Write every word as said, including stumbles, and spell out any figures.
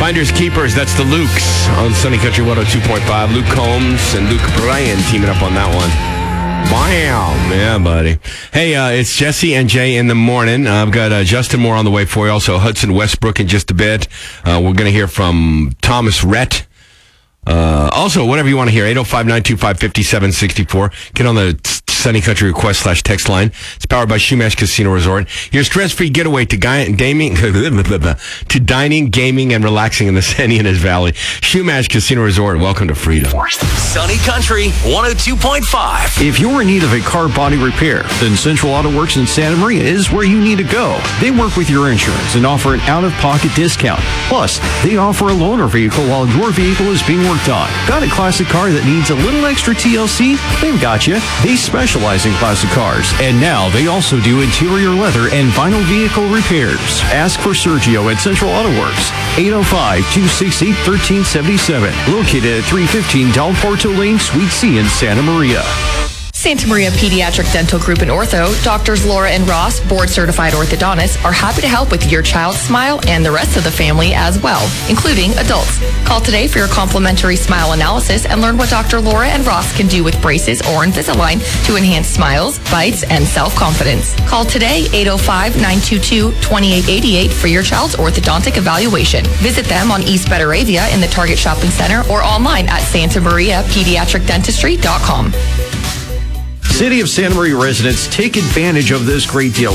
Finders Keepers, that's the Lukes on Sunny Country one oh two point five. Luke Combs and Luke Bryan teaming up on that one. Wow. Yeah, buddy. Hey, uh, it's Jesse and Jay in the morning. Uh, I've got uh, Justin Moore on the way for you. Also, Hudson Westbrook in just a bit. Uh, we're going to hear from Thomas Rhett. Uh, also, whatever you want to hear, eight oh five, nine two five, five seven six four. Get on the Sunny Country request slash text line. It's powered by Shumash Casino Resort. Your stress-free getaway to, guy, gaming, to dining, gaming, and relaxing in the San Ynez Valley. Shumash Casino Resort. Welcome to freedom. Sunny Country one oh two point five. If you're in need of a car body repair, then Central Auto Works in Santa Maria is where you need to go. They work with your insurance and offer an out-of-pocket discount. Plus, they offer a loaner vehicle while your vehicle is being worked on. Got a classic car that needs a little extra T L C? They've got you. They specialize in classic cars. And now they also do interior leather and vinyl vehicle repairs. Ask for Sergio at Central Auto Works. eight oh five, two six eight, one three seven seven. Located at three fifteen Del Porto Lane, Suite C in Santa Maria. Santa Maria Pediatric Dental Group and Ortho, Doctors Laura and Ross, board-certified orthodontists, are happy to help with your child's smile and the rest of the family as well, including adults. Call today for your complimentary smile analysis and learn what Doctor Laura and Ross can do with braces or Invisalign to enhance smiles, bites, and self-confidence. Call today, eight oh five, nine two two, two eight eight eight for your child's orthodontic evaluation. Visit them on East Betaravia in the Target Shopping Center or online at santa maria pediatric dentistry dot com. City of Santa Maria residents, take advantage of this great deal.